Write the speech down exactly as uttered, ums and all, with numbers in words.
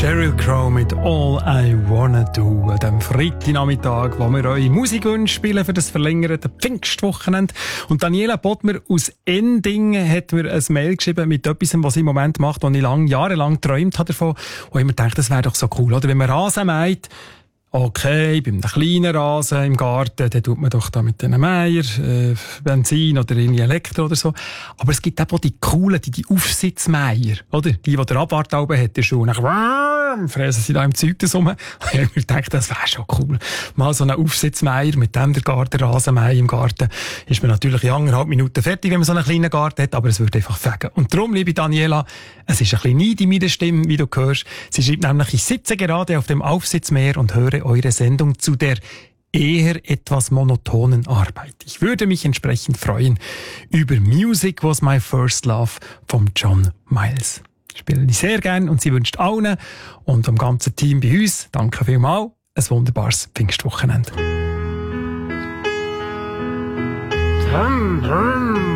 Sheryl Crow mit All I Wanna Do an dem Freitagnachmittag, wo wir eure Musikwünsche spielen für das verlängerte Pfingstwochenende. Und Daniela Bodmer aus Endingen hat mir ein Mail geschrieben mit etwas, was sie im Moment macht, was ich lang, jahrelang geträumt habe davon. Und ich mir gedacht, das wäre doch so cool, oder? Wenn man Rasen mäht, okay, bei einem kleinen Rasen im Garten, dann tut man doch da mit einem Meier, äh, Benzin oder irgendwie Elektro oder so. Aber es gibt auch die coolen, die, die Aufsitzmeier, oder? Die, die der Abwart oben hat, der Schuh. Dann fräsen sie da im Zeug das rum. Und ich habe mir gedacht, das wäre schon cool. Mal so einen Aufsitzmeier, mit dem der Garten, Rasenmeier im Garten, ist man natürlich in anderthalb Minuten fertig, wenn man so einen kleinen Garten hat, aber es würde einfach fegen. Und darum, liebe Daniela, es ist ein bisschen Neid in meiner Stimme, wie du hörst. Sie schreibt nämlich, ich sitze gerade auf dem Aufsitzmeer und höre eure Sendung zu der eher etwas monotonen Arbeit. Ich würde mich entsprechend freuen über Music Was My First Love von John Miles. Spiele ich sehr gern und sie wünscht allen und dem ganzen Team bei uns, danke vielmals, ein wunderbares Pfingstwochenende.